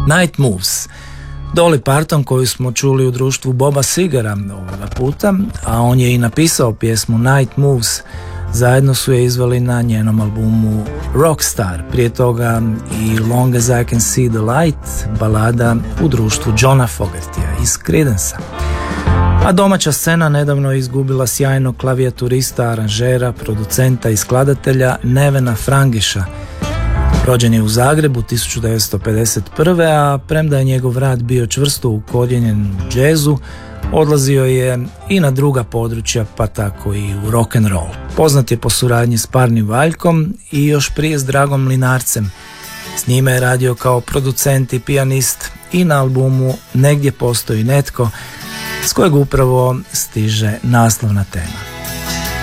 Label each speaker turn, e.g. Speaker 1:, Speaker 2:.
Speaker 1: Night Moves, Dolly Parton, koju smo čuli u društvu Boba Segara ovoga puta, a on je i napisao pjesmu Night Moves. Zajedno su je izveli na njenom albumu Rockstar, prije toga i Long as I Can See the Light, balada u društvu Johna Fogertija iz Creedencea. A domaća scena nedavno je izgubila sjajnog klavijaturista, aranžera, producenta i skladatelja Nevena Frangiša. Rođen je u Zagrebu 1951. a premda je njegov rad bio čvrsto ukorijenjen u džezu, odlazio je i na druga područja, pa tako i u rock and roll. Poznat je po suradnji s Parnim Valjkom i još prije s Dragom Mlinarcem. S njime je radio kao producent i pijanist i na albumu Negdje postoji netko, s kojeg upravo stiže naslovna tema.